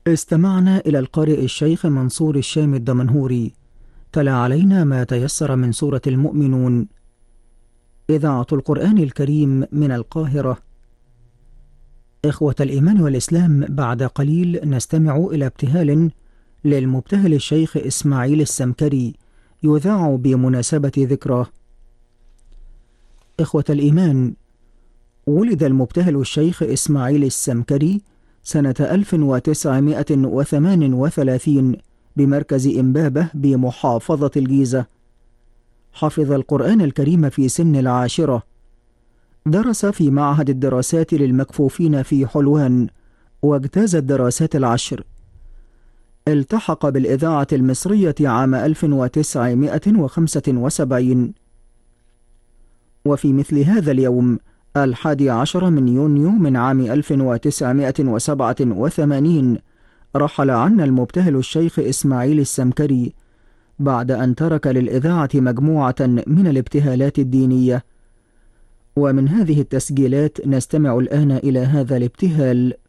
استمعنا إلى القارئ الشيخ منصور الشام الدمنهوري تلا علينا ما تيسر من سورة المؤمنون. إذاعة القرآن الكريم من القاهرة. إخوة الإيمان والإسلام، بعد قليل نستمع إلى ابتهال للمبتهل الشيخ إسماعيل السمكري يذاع بمناسبة ذكراه. إخوة الإيمان، ولد المبتهل الشيخ إسماعيل السمكري سنة 1938 بمركز إمبابة بمحافظة الجيزة. حفظ القرآن الكريم في سن العاشرة. درس في معهد الدراسات للمكفوفين في حلوان واجتاز الدراسات العشر. التحق بالإذاعة المصرية عام 1975. وفي مثل هذا اليوم 11 من يونيو من عام 1987 رحل عنا المبتهل الشيخ إسماعيل السمكري بعد أن ترك للإذاعة مجموعة من الابتهالات الدينية. ومن هذه التسجيلات نستمع الآن إلى هذا الابتهال.